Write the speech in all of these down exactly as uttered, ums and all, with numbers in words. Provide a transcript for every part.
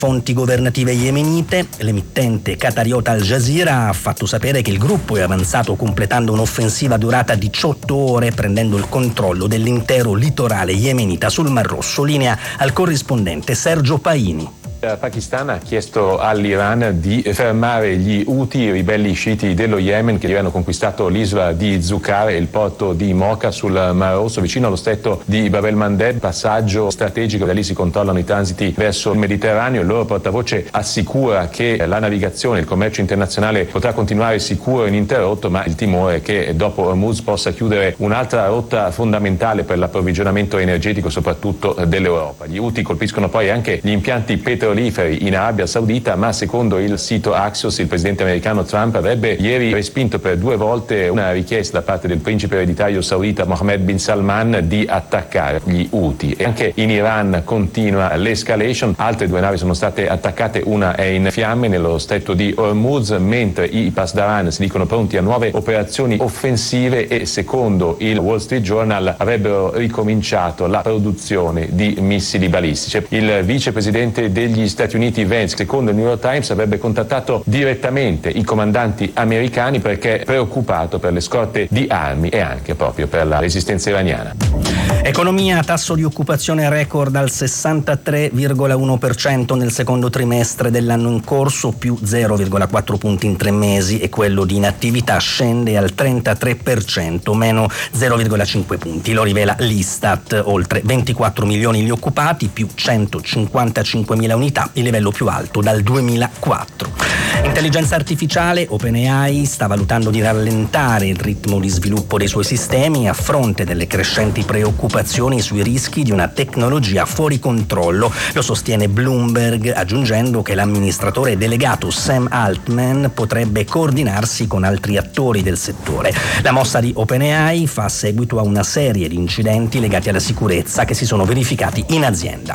Fonti governative yemenite, l'emittente qatariota Al Jazeera ha fatto sapere che il gruppo è avanzato completando un'offensiva durata diciotto ore, prendendo il controllo dell'intero litorale yemenita sul Mar Rosso. Linea al corrispondente Sergio Paini. Il Pakistan ha chiesto all'Iran di fermare gli Houthi, i ribelli sciiti dello Yemen, che avevano conquistato l'isola di Zucar e il porto di Mocha sul Mar Rosso, vicino allo stretto di Bab el-Mandeb, passaggio strategico. Da lì si controllano i transiti verso il Mediterraneo. Il loro portavoce assicura che la navigazione, il commercio internazionale potrà continuare sicuro e ininterrotto, ma il timore è che dopo Hormuz possa chiudere un'altra rotta fondamentale per l'approvvigionamento energetico, soprattutto dell'Europa. Gli Houthi colpiscono poi anche gli impianti petroliferi in Arabia Saudita, ma secondo il sito Axios il presidente americano Trump avrebbe ieri respinto per due volte una richiesta da parte del principe ereditario saudita Mohammed bin Salman di attaccare gli Houthi. E anche in Iran continua l'escalation, altre due navi sono state attaccate, una è in fiamme nello stretto di Hormuz, mentre i Pasdaran si dicono pronti a nuove operazioni offensive e secondo il Wall Street Journal avrebbero ricominciato la produzione di missili balistici. Il vicepresidente degli Stati Uniti Vance, secondo il New York Times, avrebbe contattato direttamente i comandanti americani perché è preoccupato per le scorte di armi e anche proprio per la resistenza iraniana. Economia, tasso di occupazione record al sessantatré virgola uno per cento nel secondo trimestre dell'anno in corso, più zero virgola quattro punti in tre mesi, e quello di inattività scende al trentatré per cento, meno zero virgola cinque punti. Lo rivela l'Istat, oltre ventiquattro milioni gli occupati, più centocinquantacinquemila unità, il livello più alto dal duemilaquattro. Intelligenza artificiale, OpenAI sta valutando di rallentare il ritmo di sviluppo dei suoi sistemi a fronte delle crescenti preoccupazioni sui rischi di una tecnologia fuori controllo. Lo sostiene Bloomberg, aggiungendo che l'amministratore delegato Sam Altman potrebbe coordinarsi con altri attori del settore. La mossa di OpenAI fa seguito a una serie di incidenti legati alla sicurezza che si sono verificati in azienda.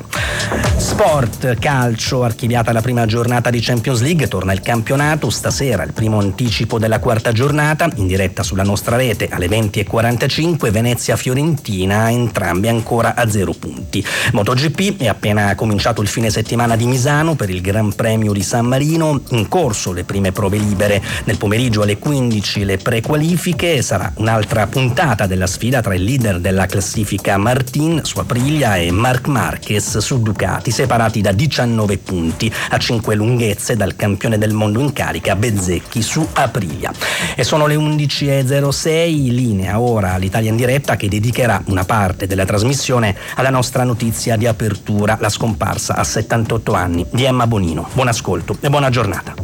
Sport, calcio, archiviata la prima giornata di Champions League, torna il campionato. Stasera il primo anticipo della quarta giornata, in diretta sulla nostra rete alle venti e quarantacinque, Venezia-Fiorentina, entrambi ancora a zero punti. MotoGP, è appena cominciato il fine settimana di Misano per il Gran Premio di San Marino, in corso le prime prove libere. Nel pomeriggio alle quindici le prequalifiche, sarà un'altra puntata della sfida tra il leader della classifica Martin su Aprilia e Marc Marquez su Ducati, separati da diciannove punti, a cinque lunghezze dal campione del mondo in carica Bezzecchi su Aprilia. E sono le undici e zero sei, linea ora all'Italia in diretta, che dedicherà una parte della trasmissione alla nostra notizia di apertura, la scomparsa a settantotto anni di Emma Bonino. Buon ascolto e buona giornata.